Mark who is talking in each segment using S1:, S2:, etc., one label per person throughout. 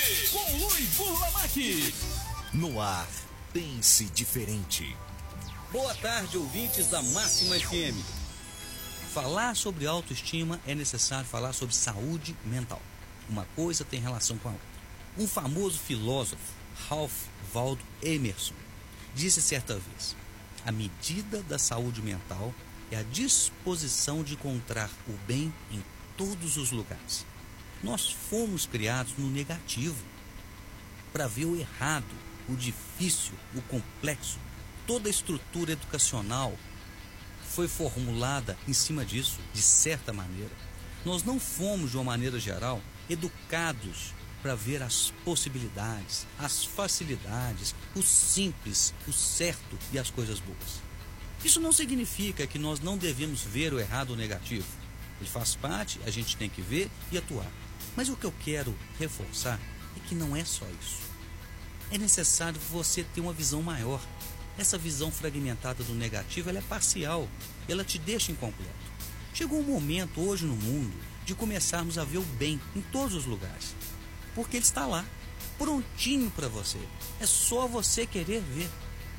S1: com Luiz Burlamac.
S2: No ar, pense diferente.
S3: Boa tarde, ouvintes da Máxima FM. Falar sobre autoestima é necessário falar sobre saúde mental. Uma coisa tem relação com a outra. Um famoso filósofo, Ralph Waldo Emerson, disse certa vez: a medida da saúde mental é a disposição de encontrar o bem em todos os lugares. Nós fomos criados no negativo, para ver o errado, o difícil, o complexo. Toda a estrutura educacional foi formulada em cima disso, de certa maneira. Nós não fomos, de uma maneira geral, educados para ver as possibilidades, as facilidades, o simples, o certo e as coisas boas. Isso não significa que nós não devemos ver o errado ou o negativo. Ele faz parte, a gente tem que ver e atuar. Mas o que eu quero reforçar é que não é só isso. É necessário você ter uma visão maior. Essa visão fragmentada do negativo, ela é parcial, ela te deixa incompleto. Chegou um momento hoje no mundo de começarmos a ver o bem em todos os lugares, porque ele está lá, prontinho para você. É só você querer ver.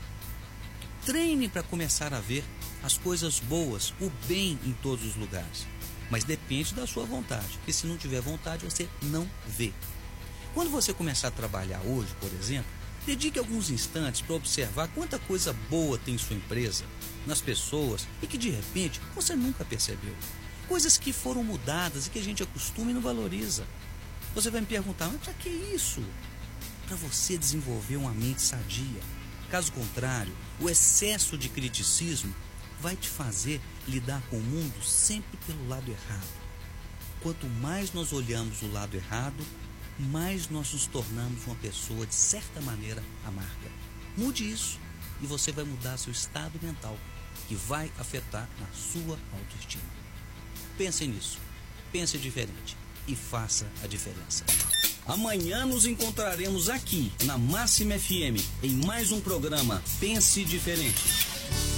S3: Treine para começar a ver as coisas boas, o bem em todos os lugares, mas depende da sua vontade, porque se não tiver vontade, você não vê. Quando você começar a trabalhar hoje, por exemplo, dedique alguns instantes para observar quanta coisa boa tem em sua empresa, nas pessoas, e que de repente você nunca percebeu. Coisas que foram mudadas e que a gente acostuma e não valoriza. Você vai me perguntar, mas para que isso? Para você desenvolver uma mente sadia. Caso contrário, o excesso de criticismo vai te fazer lidar com o mundo sempre pelo lado errado. Quanto mais nós olhamos o lado errado, mais nós nos tornamos uma pessoa, de certa maneira, amarga. Mude isso e você vai mudar seu estado mental, que vai afetar na sua autoestima. Pense nisso, pense diferente e faça a diferença. Amanhã nos encontraremos aqui na Máxima FM em mais um programa Pense Diferente.